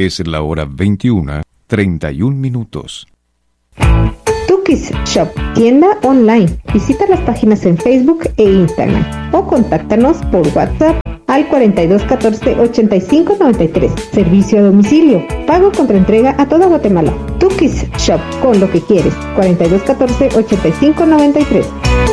Es la hora 21:31. Tukis Shop, tienda online. Visita las páginas en Facebook e Instagram o contáctanos por WhatsApp al 4214-8593. Servicio a domicilio. Pago contra entrega a toda Guatemala. Tukis Shop, con lo que quieres. 4214-8593.